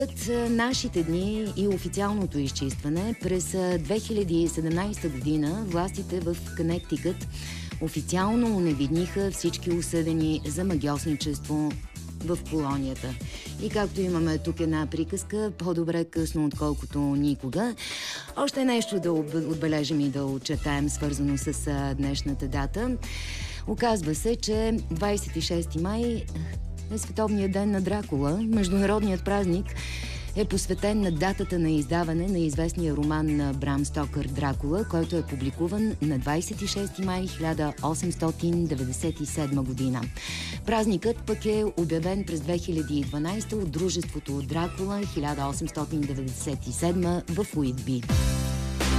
Нашите дни и официалното изчистване през 2017 година властите в Конектикът официално оневидниха всички осъдени за магьосничество в колонията. И както имаме тук една приказка, по-добре късно, отколкото никога. Още нещо да отбележим и да очертаем, свързано с днешната дата. Оказва се, че 26 май е Световният ден на Дракула. Международният празник е посветен на датата на издаване на известния роман на Брам Стокър «Дракула», който е публикуван на 26 май 1897 година. Празникът пък е обявен през 2012 от дружеството Дракула 1897 в Уитби.